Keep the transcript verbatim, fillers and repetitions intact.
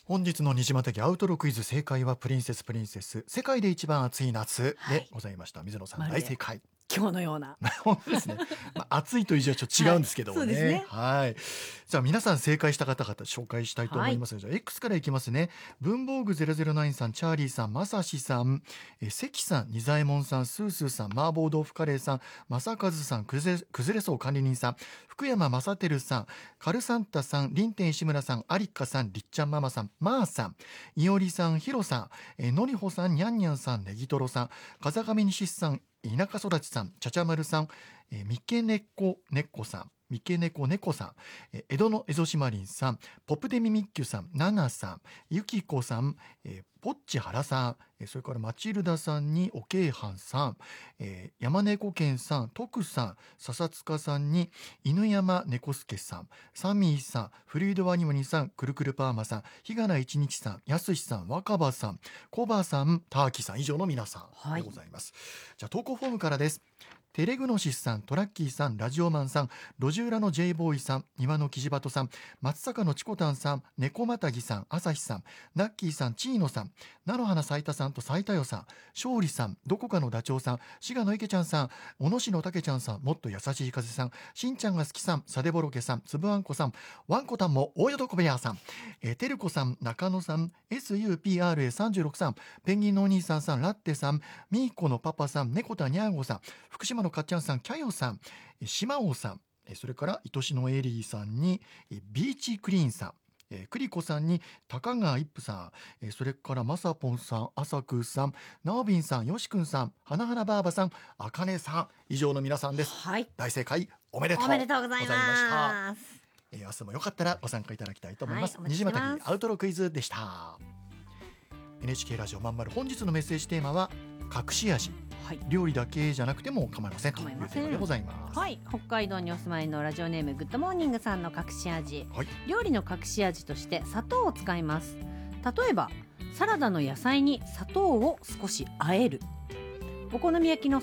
本日の虹またぎアウトロクイズ、正解はプリンセスプリンセス世界で一番暑い夏でございました、はい、水野さん大正解。 今日のような本当ですね、まあ、暑いという字はちょっと違うんですけどもね、はい、そうですね。はい。じゃあ皆さん正解した方々紹介したいと思いますので、はい、じゃあ X からいきますね。文房具ゼロゼロナインさん、チャーリーさん、まさしさん、え関さん、にざえもんさん、スースーさん、麻婆豆腐カレーさん、正和さん、崩れ崩れそう管理人さん、福山正輝さん、カルサンタさん、リンテン石村さん、アリカさん、りっちゃんママさん、マーさん、いおりさん、ヒロさん、えのりほさん、にゃんにゃんさん、ネギトロさん、風上西さん、田舎育ちさん、ちゃちゃまるさん、えー、三毛猫猫さん、三毛猫猫さん、えー、江戸のエゾシマリンさん、ポップデミミッキュさん、ナナさん、ゆきこさん、えー、ポッチハラさん、えー、それからマチルダさんにおけいはんさん、えー、山猫犬さん、徳さん、笹塚さんに犬山猫助さん、サミーさん、フルイドワニワニさん、くるくるパーマさん、日柄一日さん、やすしさん、若葉さん、コバさん、ターキさん、以上の皆さんでございます。はい、じゃあ投稿フォームからです。テレグノシスさん、トラッキーさん、ラジオマンさん、路地裏の J ボーイさん、庭のキジバトさん、松坂のチコタンさん、猫またぎさん、朝日さん、ナッキーさん、チーノさん、菜の花咲いたさんと咲いたよさん、勝利さん、どこかのダチョウさん、滋賀の池ちゃんさん、小野市のたけちゃんさん、もっと優しい風さん、しんちゃんが好きさん、さでぼろけさん、つぶあんこさん、ワンコタンも大淀小部屋さん、えー、てるこさん、中野さん、エスユーピーアールエーさんじゅうろく さん、ペンギンのお兄さんさん、ラッテさん、ミーコのパパさん、猫田にゃーごさん、福島のかっちゃんさん、キャヨさん、島尾さん、それから愛しのエリーさんにビーチクリーンさん、えー、クリコさんに高川一夫さん、えー、それからまさぽんさん、あさくさん、なおびんさん、よしくんさん、はなはなばあばさん、あかねさん、以上の皆さんです。はい、大正解おめでとうおめでとうございます。 えー、明日もよかったらご参加いただきたいと思います。はい、虹またぎアウトロクイズでした。 エヌエイチケー ラジオまんまる、本日のメッセージテーマは隠し味、はい、料理だけじゃなくても構いませんというテーマでございます。 はい、北海道にお住まいのラジオネームグッドモーニングさんの隠し味、はい、料理の隠し味として砂糖を使います。例えばサラダの野菜に砂糖を少し和える、お好み焼きの